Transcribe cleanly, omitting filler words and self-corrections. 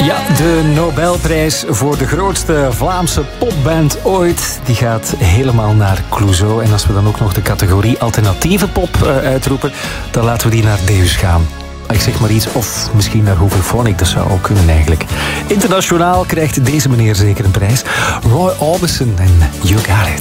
Ja, de Nobelprijs voor de grootste Vlaamse popband ooit, die gaat helemaal naar Clouseau. En als we dan ook nog de categorie alternatieve pop uitroepen, dan laten we die naar Deus gaan. Ik zeg maar iets, of misschien naar Hooverphonic, dat zou ook kunnen eigenlijk. Internationaal krijgt deze meneer zeker een prijs. Roy Orbison en You Got It.